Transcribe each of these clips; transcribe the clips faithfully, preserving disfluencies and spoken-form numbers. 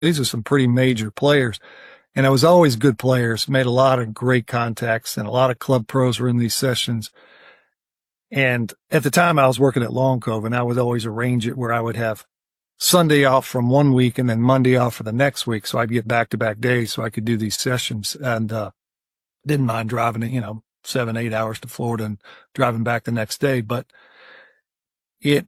these are some pretty major players. And I was always good players, made a lot of great contacts, and a lot of club pros were in these sessions. And at the time I was working at Long Cove, and I would always arrange it where I would have Sunday off from one week and then Monday off for the next week. So I'd get back to back days so I could do these sessions, and, uh, didn't mind driving it, you know, seven, eight hours to Florida and driving back the next day. But it,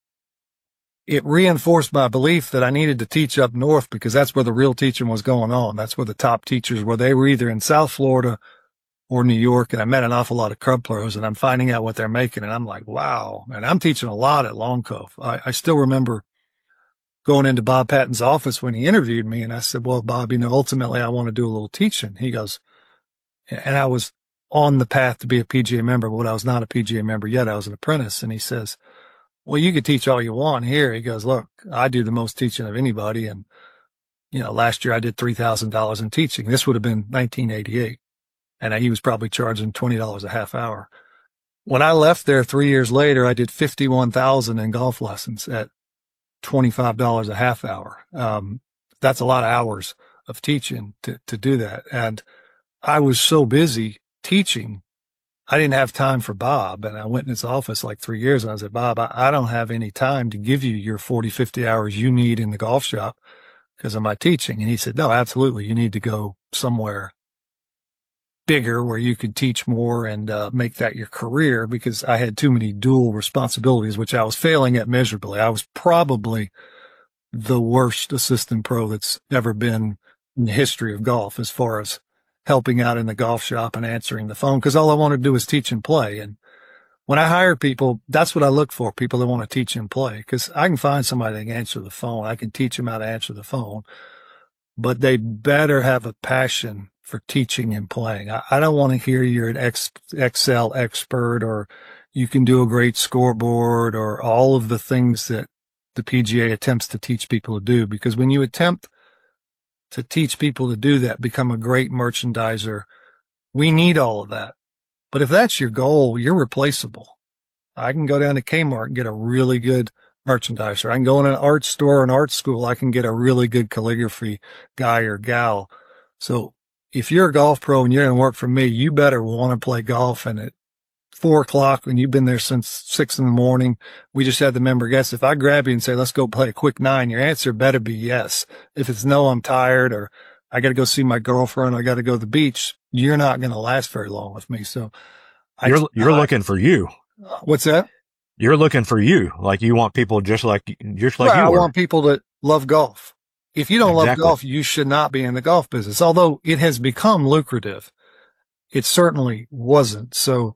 it reinforced my belief that I needed to teach up north, because that's where the real teaching was going on. That's where the top teachers were. They were either in South Florida or New York. And I met an awful lot of club pros, and I'm finding out what they're making. And I'm like, wow. And I'm teaching a lot at Long Cove. I, I still remember going into Bob Patton's office when he interviewed me. And I said, well, Bob, you know, ultimately I want to do a little teaching. He goes, and I was on the path to be a P G A member, but I was not a P G A member yet. I was an apprentice. And he says, well, you could teach all you want here. He goes, look, I do the most teaching of anybody. And, you know, last year I did three thousand dollars in teaching. This would have been nineteen eighty-eight. And he was probably charging twenty dollars a half hour. When I left there three years later, I did fifty-one thousand dollars in golf lessons at twenty-five dollars a half hour. Um, that's a lot of hours of teaching to, to do that. And I was so busy teaching, I didn't have time for Bob. And I went in his office like three years and I said, Bob, I, I don't have any time to give you your forty, fifty hours you need in the golf shop because of my teaching. And he said, no, absolutely. You need to go somewhere bigger where you could teach more and uh, make that your career, because I had too many dual responsibilities, which I was failing at miserably. I was probably the worst assistant pro that's ever been in the history of golf as far as helping out in the golf shop and answering the phone, because all I want to do is teach and play. And when I hire people, that's what I look for, people that want to teach and play, because I can find somebody that can answer the phone. I can teach them how to answer the phone, but they better have a passion for teaching and playing. I, I don't want to hear you're an X, Excel expert or you can do a great scoreboard or all of the things that the P G A attempts to teach people to do, because when you attempt to teach people to do that, become a great merchandiser, we need all of that. But if that's your goal, you're replaceable. I can go down to Kmart and get a really good merchandiser. I can go in an art store or an art school. I can get a really good calligraphy guy or gal. So if you're a golf pro and you're going to work for me, you better want to play golf. And at four o'clock, when you've been there since six in the morning, we just had the member guess. If I grab you and say, let's go play a quick nine, your answer better be yes. If it's no, I'm tired, or I got to go see my girlfriend, I got to go to the beach, you're not going to last very long with me. So you're, I, you're I, looking for you. What's that? You're looking for you. Like you want people just like, just like well, you I were. want people that love golf. If you don't Exactly. love golf, you should not be in the golf business. Although it has become lucrative, it certainly wasn't. So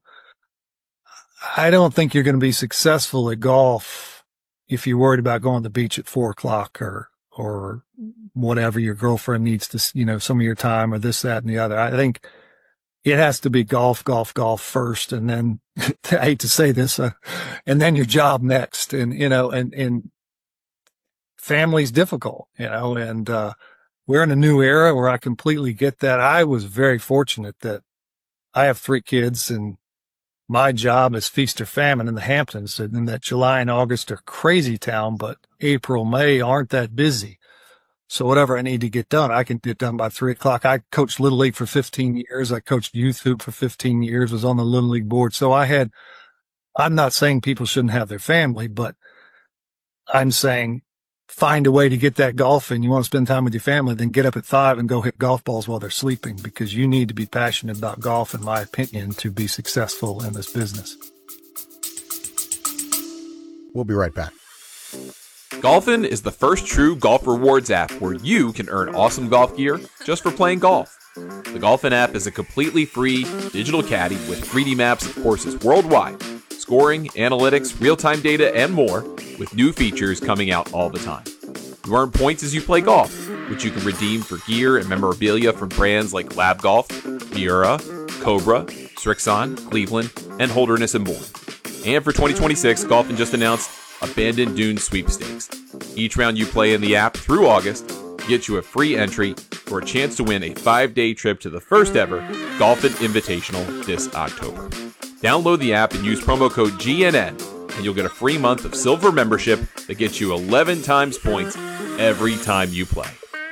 I don't think you're going to be successful at golf if you're worried about going to the beach at four o'clock or, or whatever your girlfriend needs to, you know, some of your time or this, that, and the other. I think it has to be golf, golf, golf first. And then I hate to say this, uh, and then your job next. And, you know, and, and family's difficult, you know, and, uh, we're in a new era where I completely get that. I was very fortunate that I have three kids and my job is feast or famine in the Hamptons, and that July and August are crazy town, but April, May aren't that busy. So whatever I need to get done, I can get done by three o'clock. I coached Little League for fifteen years. I coached youth hoop for fifteen years, was on the Little League board. So I had, I'm not saying people shouldn't have their family, but I'm saying find a way to get that golf in. You want to spend time with your family, then get up at five and go hit golf balls while they're sleeping, because you need to be passionate about golf, in my opinion, to be successful in this business. We'll be right back. Golfin is the first true golf rewards app where you can earn awesome golf gear just for playing golf. The Golfin app is a completely free digital caddy with three D maps of courses worldwide, scoring, analytics, real-time data, and more, with new features coming out all the time. You earn points as you play golf, which you can redeem for gear and memorabilia from brands like Lab Golf, Miura, Cobra, Strixon, Cleveland, and Holderness and Bourne. And for twenty twenty-six, Golfin just announced Abandoned Dunes Sweepstakes. Each round you play in the app through August gets you a free entry for a chance to win a five-day trip to the first ever Golfin Invitational this October. Download the app and use promo code G N N, and you'll get a free month of silver membership that gets you eleven times points every time you play.